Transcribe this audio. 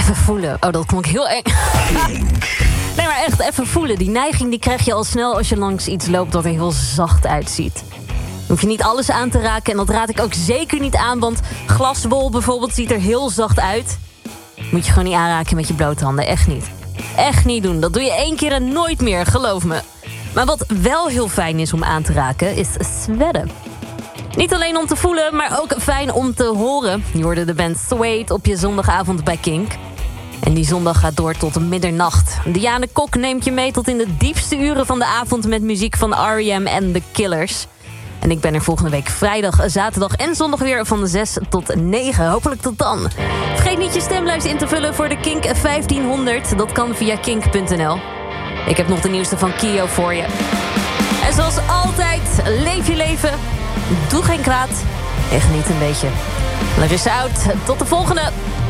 Even voelen. Oh, dat klonk heel eng. Nee, maar echt even voelen. Die neiging die krijg je al snel als je langs iets loopt dat er heel zacht uitziet. Hoef je niet alles aan te raken en dat raad ik ook zeker niet aan, want glaswol bijvoorbeeld ziet er heel zacht uit. Moet je gewoon niet aanraken met je blote handen, echt niet. Echt niet doen, dat doe je 1 keer en nooit meer, geloof me. Maar wat wel heel fijn is om aan te raken, is zwedden. Niet alleen om te voelen, maar ook fijn om te horen. Je hoorde de band Suede op je zondagavond bij Kink. En die zondag gaat door tot middernacht. Diane Kok neemt je mee tot in de diepste uren van de avond met muziek van R.E.M. en The Killers. En ik ben er volgende week vrijdag, zaterdag en zondag weer van 6 tot 9. Hopelijk tot dan. Vergeet niet je stemlijst in te vullen voor de Kink 1500. Dat kan via kink.nl. Ik heb nog de nieuwste van Kio voor je. En zoals altijd, leef je leven. Doe geen kwaad. En geniet een beetje. Larissa Out, tot de volgende.